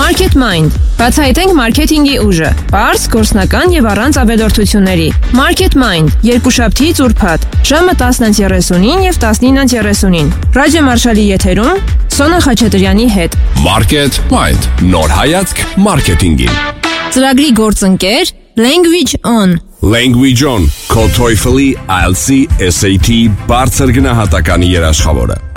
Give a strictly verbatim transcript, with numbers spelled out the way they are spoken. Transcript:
Market Mind. Բացահայտենք մարքեթինգի ուժը։ Պարզ, գործնական եւ առանց ավելորդությունների։ Market Mind. Երկուշաբթիից ուրբաթ, ժամը տասն երեսունին եւ տասնինը երեսունին։ Ռադիո Մարշալի եթերում Սոնա Խաչատրյանի հետ։ Market Mind. Նոր հայացք մարքեթինգին։ Ծրագրի գործընկեր Language On. Language On. Քո TOEFL-ի, I E L T S, S A T բարձր գնահատականի երաշխավորը։